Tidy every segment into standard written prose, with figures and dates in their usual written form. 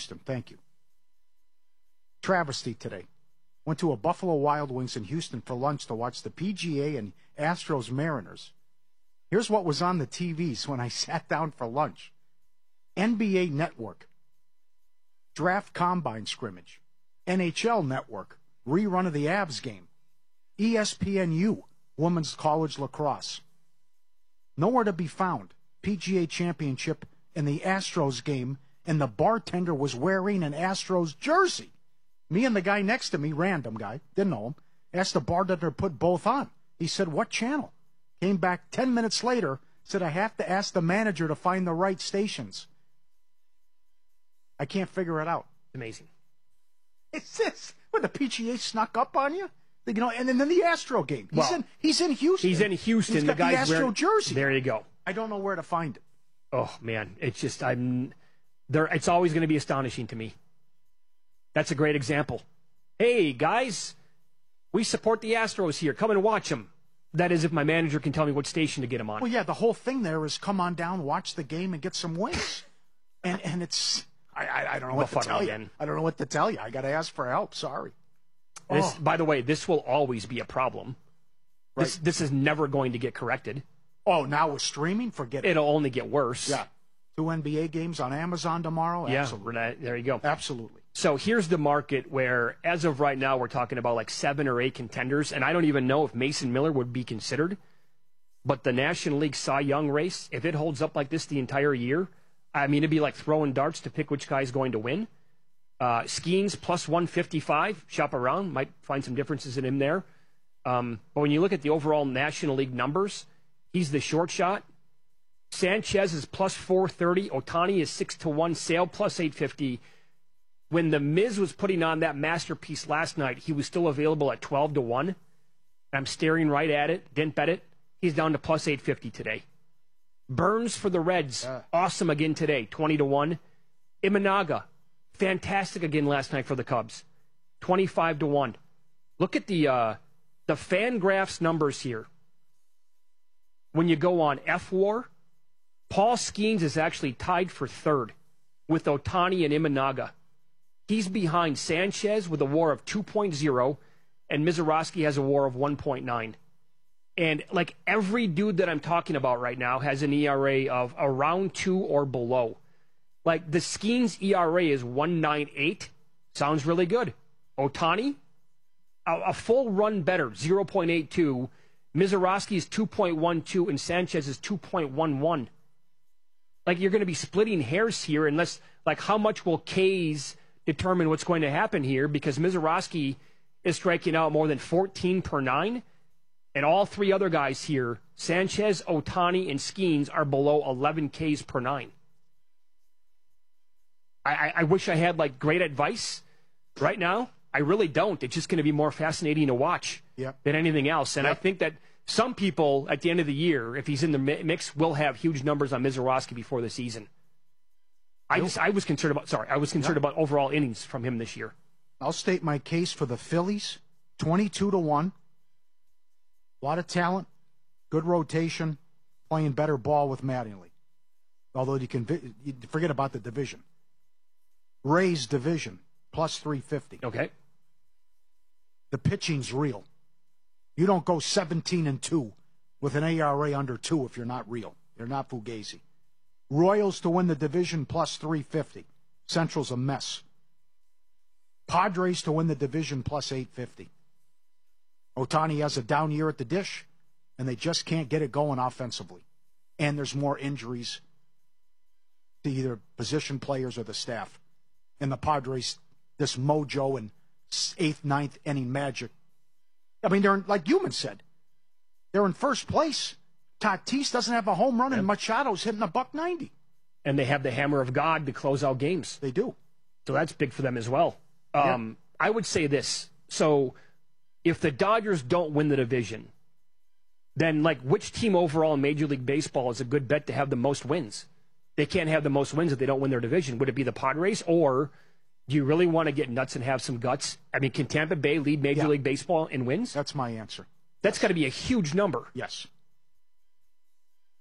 Houston. Thank you. Travesty today. Went to a Buffalo Wild Wings in Houston for lunch to watch the PGA and Astros Mariners. Here's what was on the TVs when I sat down for lunch. NBA Network, Draft Combine Scrimmage, NHL Network, rerun of the Avs game, ESPNU, Women's College Lacrosse. Nowhere to be found. PGA Championship and the Astros game, and the bartender was wearing an Astros jersey. Me and the guy next to me, random guy, didn't know him, asked the bartender to put both on. He said, what channel? Came back 10 minutes later, said, I have to ask the manager to find the right stations. I can't figure it out. Amazing. It's this. What, the PGA snuck up on you? You know, and then the Astro game. He's in Houston. He's in Houston. He's got the Astro jersey. There you go. I don't know where to find it. Oh, man. It's just, it's always going to be astonishing to me. That's a great example. Hey, guys, we support the Astros here. Come and watch them. That is if my manager can tell me what station to get them on. Well, yeah, the whole thing there is come on down, watch the game, and get some wins. and it's, I don't know what to tell you. I don't know what to tell you. I got to ask for help. Sorry. By the way, this will always be a problem. Right. This is never going to get corrected. Oh, now with streaming? Forget it. It'll only get worse. Yeah. 2 NBA games on Amazon tomorrow? Yeah, absolutely. There you go. Absolutely. So here's the market where, as of right now, we're talking about like 7 or 8 contenders, and I don't even know if Mason Miller would be considered. But the National League Cy Young race, if it holds up like this the entire year, I mean, it'd be like throwing darts to pick which guy's going to win. Skeens plus 155, shop around, might find some differences in him there. But when you look at the overall National League numbers, he's the short shot. Sanchez is plus 430. Ohtani is 6-1. Sale plus 850. When the Miz was putting on that masterpiece last night, he was still available at 12-1. I'm staring right at it. Didn't bet it. He's down to plus 850 today. Burns for the Reds, awesome again today, 20-1. Imanaga, fantastic again last night for the Cubs, 25-1. Look at the Fangraphs numbers here. When you go on F-WAR, Paul Skeens is actually tied for third with Ohtani and Imanaga. He's behind Sanchez with a WAR of 2.0, and Mizorowski has a WAR of 1.9. And like every dude that I'm talking about right now has an ERA of around 2 or below. Like the Skeens ERA is 1.98. Sounds really good. Ohtani, a full run better, 0.82. Mizorowski is 2.12 and Sanchez is 2.11. Like you're going to be splitting hairs here unless, like, how much will K's determine what's going to happen here, because Mizorowski is striking out more than 14 per 9, and all 3 other guys here, Sanchez, Ohtani, and Skeens, are below 11 Ks per 9. I wish I had, like, great advice right now. I really don't. It's just going to be more fascinating to watch than anything else. And I think that some people, at the end of the year, if he's in the mix, will have huge numbers on Mizorowski before the season. I was concerned about overall innings from him this year. I'll state my case for the Phillies, 22-1. A lot of talent, good rotation, playing better ball with Mattingly. Although you forget about the division. Rays division, plus 350. Okay. The pitching's real. You don't go 17-2 with an ARA under 2 if you're not real. You're not Fugazi. Royals to win the division, plus 350. Central's a mess. Padres to win the division, plus 850. Ohtani has a down year at the dish, and they just can't get it going offensively. And there's more injuries to either position players or the staff. And the Padres, this mojo and 8th, 9th inning magic. I mean, they're, like Human said, they're in first place. Tatis doesn't have a home run, and Machado's hitting $190. And they have the hammer of God to close out games. They do. So that's big for them as well. I would say this. So if the Dodgers don't win the division, then like which team overall in Major League Baseball is a good bet to have the most wins? They can't have the most wins if they don't win their division. Would it be the Padres, or do you really want to get nuts and have some guts? I mean, can Tampa Bay lead Major League Baseball in wins? That's my answer. That's got to be a huge number. Yes.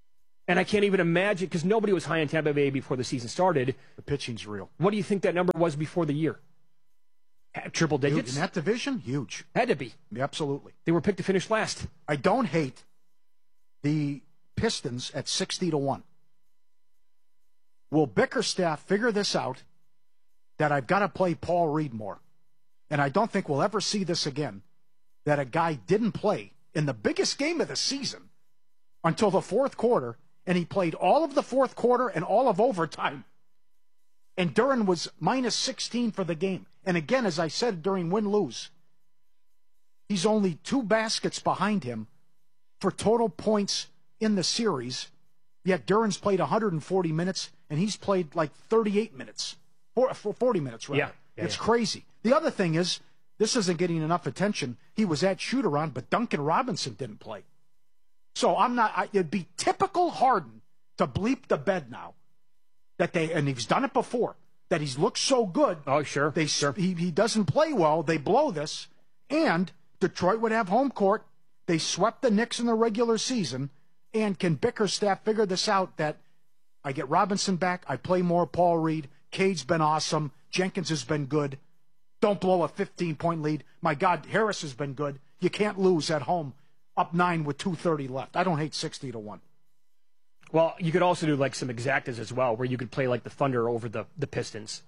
And I can't even imagine, because nobody was high on Tampa Bay before the season started. The pitching's real. What do you think that number was before the year? Triple digits? In that division, huge. Had to be. Absolutely. They were picked to finish last. I don't hate the Pistons at 60-1. Will Bickerstaff figure this out, that I've got to play Paul Reed more? And I don't think we'll ever see this again, that a guy didn't play in the biggest game of the season until the fourth quarter, and he played all of the fourth quarter and all of overtime. And Duran was minus 16 for the game. And again, as I said during win-lose, he's only 2 baskets behind him for total points in the series, yet Duran's played 140 minutes, and he's played like 38 minutes, 40 minutes, rather. It's crazy. The other thing is, this isn't getting enough attention. He was at shoot-around, but Duncan Robinson didn't play. So it'd be typical Harden to bleep the bed now, and he's done it before, that he's looked so good. Oh, sure. He doesn't play well. They blow this, and Detroit would have home court. They swept the Knicks in the regular season, and can Bickerstaff figure this out, that I get Robinson back, I play more Paul Reed, Cade's been awesome, Jenkins has been good, don't blow a 15-point lead. My God, Harris has been good. You can't lose at home up 9 with 2:30 left. I don't hate 60-1. Well, you could also do like some exactas as well, where you could play like the Thunder over the Pistons.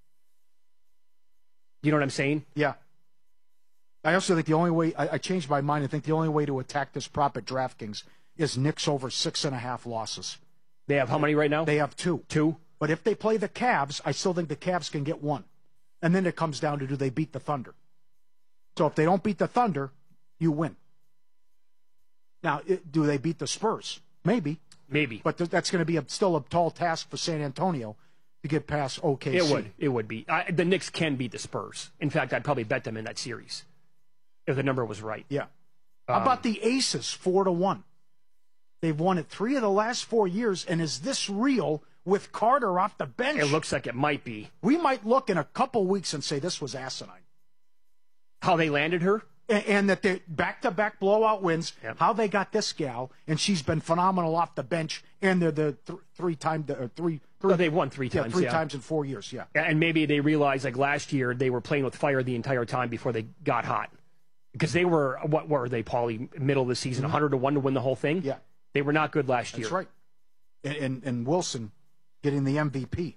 You know what I'm saying? Yeah. I also think the only way, I changed my mind. I think the only way to attack this prop at DraftKings is Knicks over 6.5 losses. They have how many right now? They have 2. 2? But if they play the Cavs, I still think the Cavs can get 1. And then it comes down to, do they beat the Thunder? So if they don't beat the Thunder, you win. Now, do they beat the Spurs? Maybe. Maybe. But that's going to be still a tall task for San Antonio to get past OKC. It would be. The Knicks can beat the Spurs. In fact, I'd probably bet them in that series if the number was right. Yeah. How about the Aces, 4-1? They've won it 3 of the last 4 years, and is this real with Carter off the bench? It looks like it might be. We might look in a couple weeks and say this was asinine. How they landed her? And that they back-to-back blowout wins, Yep. How they got this gal, and she's been phenomenal off the bench, and they're the They've won 3 times. Three times in 4 years, yeah. And maybe they realized, like last year, they were playing with fire the entire time before they got hot. Because they were, what were they, Paulie, middle of the season, 100-1 to win the whole thing? Yeah. They were not good last year. That's right. And Wilson getting the MVP.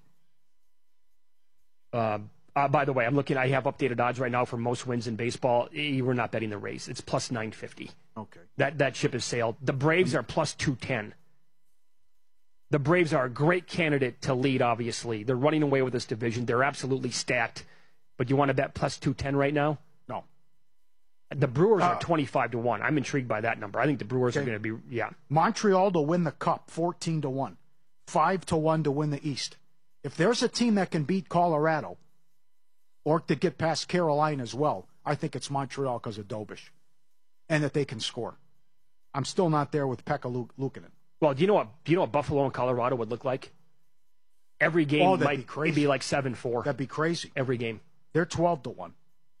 By the way, I have updated odds right now for most wins in baseball. You were not betting the Rays. It's plus 950. Okay. That ship has sailed. The Braves are plus 210. The Braves are a great candidate to lead, obviously. They're running away with this division. They're absolutely stacked. But you want to bet plus 210 right now? No. The Brewers are 25-1. I'm intrigued by that number. I think the Brewers are going to be, yeah. Montreal to win the Cup, 14-1. 5-1 to win the East. If there's a team that can beat Colorado, or to get past Carolina as well, I think it's Montreal because of Dobish, and that they can score. I'm still not there with Pekka Luukkonen. Well, do you know what Buffalo and Colorado would look like? Every game might be like 7-4. That'd be crazy. Every game. They're 12-1.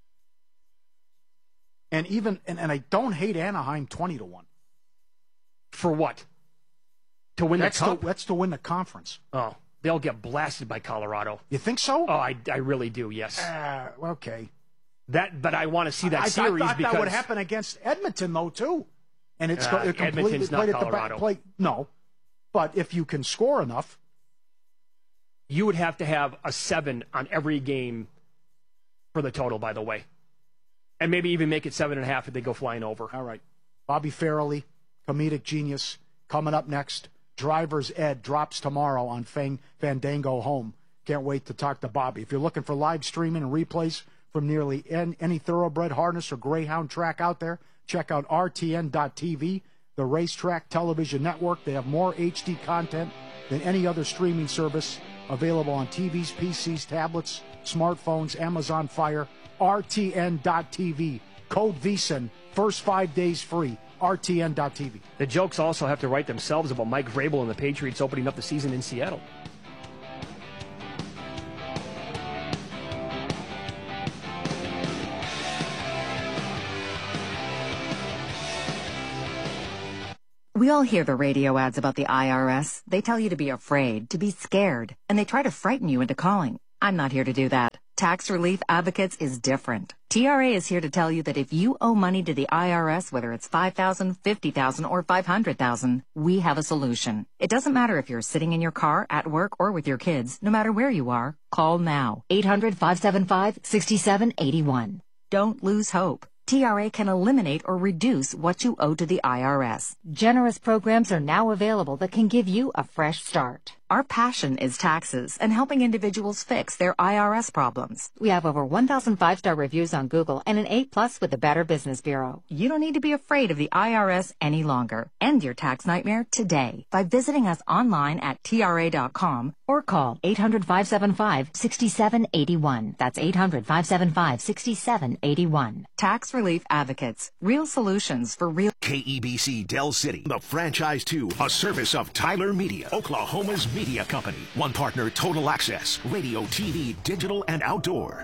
And I don't hate Anaheim 20-1. For what? To win the Cup? That's to win the conference. Oh, they'll get blasted by Colorado. You think so? Oh, I really do. Yes. Okay. But I want to see that series I thought because that would happen against Edmonton though too, and it's completely Edmonton's not played at Colorado. the back. No, but if you can score enough, you would have to have a 7 on every game for the total. By the way, and maybe even make it 7.5 if they go flying over. All right. Bobby Farrelly, comedic genius, coming up next. Driver's Ed drops tomorrow on Fandango Home. Can't wait to talk to Bobby. If you're looking for live streaming and replays from nearly any thoroughbred harness or greyhound track out there, check out RTN.TV, the Racetrack Television Network. They have more HD content than any other streaming service, available on TVs, PCs, tablets, smartphones, Amazon Fire. RTN.TV. Code VSIN. First 5 days free. RTN.TV. The jokes also have to write themselves about Mike Vrabel and the Patriots opening up the season in Seattle. We We all hear the radio ads about the IRS. They tell you to be afraid, to be scared, and they try to frighten you into calling. I'm not here to do that. Tax Relief Advocates is different. TRA is here to tell you that if you owe money to the IRS, whether it's $5,000, $50,000, or $500,000, we have a solution. It doesn't matter if you're sitting in your car, at work, or with your kids. No matter where you are, call now. 800-575-6781. Don't lose hope. TRA can eliminate or reduce what you owe to the IRS. Generous programs are now available that can give you a fresh start. Our passion is taxes and helping individuals fix their IRS problems. We have over 1,000 5-star reviews on Google and an A+ with the Better Business Bureau. You don't need to be afraid of the IRS any longer. End your tax nightmare today by visiting us online at TRA.com or call 800-575-6781. That's 800-575-6781. Tax Relief Advocates. Real solutions for real. KEBC Del City, the franchise 2, a service of Tyler Media, Oklahoma's media company. One partner, Total Access, radio, TV, digital, and outdoor.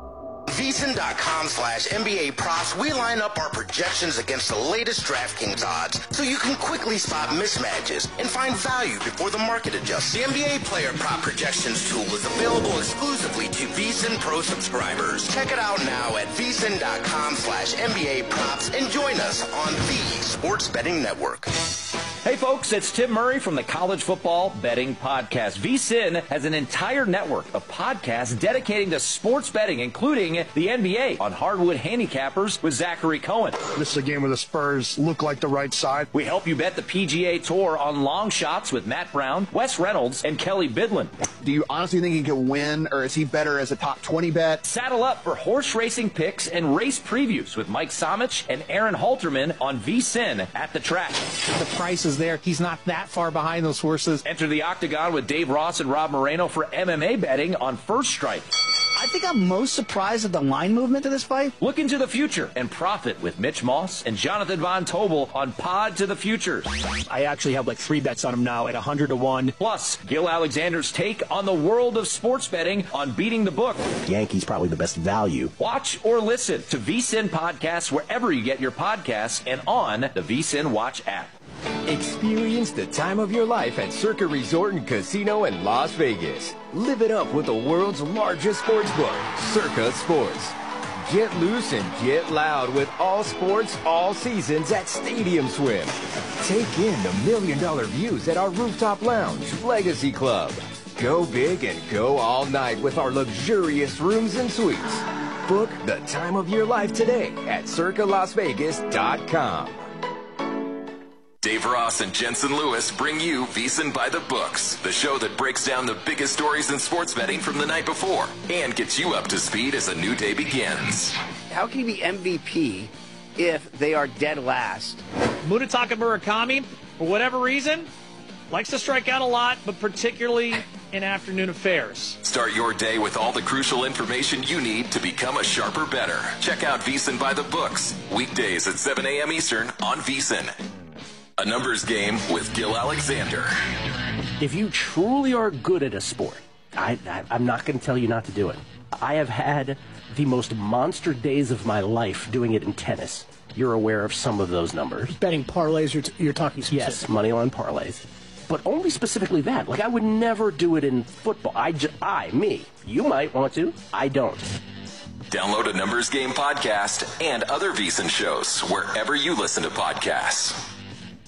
VSiN.com/NBA props, we line up our projections against the latest DraftKings odds so you can quickly spot mismatches and find value before the market adjusts. The NBA player prop projections tool is available exclusively to VSiN Pro subscribers. Check it out now at VSiN.com/NBA props and join us on the Sports Betting Network. Hey folks, it's Tim Murray from the College Football Betting Podcast. VSiN has an entire network of podcasts dedicating to sports betting, including the NBA on Hardwood Handicappers with Zachary Cohen. This is a game where the Spurs look like the right side. We help you bet the PGA Tour on long shots with Matt Brown, Wes Reynolds, and Kelly Bidlin. Do you honestly think he can win, or is he better as a top 20 bet? Saddle up for horse racing picks and race previews with Mike Somich and Aaron Halterman on VSiN at the track. The price is there. He's not that far behind those horses. Enter the Octagon with Dave Ross and Rob Moreno for MMA betting on First Strike. I think I'm most surprised at the line movement to this fight. Look into the future and profit with Mitch Moss and Jonathan Von Tobel on Pod to the Futures. I actually have like 3 bets on him now at 100-1. Plus, Gil Alexander's take on the world of sports betting on Beating the Book. Yankees probably the best value. Watch or listen to VSiN podcasts wherever you get your podcasts and on the VSiN Watch app. Experience the time of your life at Circa Resort and Casino in Las Vegas. Live it up with the world's largest sports book, Circa Sports. Get loose and get loud with all sports, all seasons at Stadium Swim. Take in the $1 million views at our rooftop lounge, Legacy Club. Go big and go all night with our luxurious rooms and suites. Book the time of your life today at CircaLasVegas.com. Dave Ross and Jensen Lewis bring you VSiN by the Books, the show that breaks down the biggest stories in sports betting from the night before and gets you up to speed as a new day begins. How can you be MVP if they are dead last? Munetaka Murakami, for whatever reason, likes to strike out a lot, but particularly in afternoon affairs. Start your day with all the crucial information you need to become a sharper bettor. Check out VSiN by the Books, weekdays at 7 a.m. Eastern on VSiN. A numbers game with Gil Alexander. If you truly are good at a sport, I'm not going to tell you not to do it. I have had the most monster days of my life doing it in tennis. You're aware of some of those numbers. Betting parlays, you're talking specific. Yes, money line parlays. But only specifically that. Like, I would never do it in football. Me. You might want to. I don't. Download a Numbers Game podcast and other VSiN shows wherever you listen to podcasts.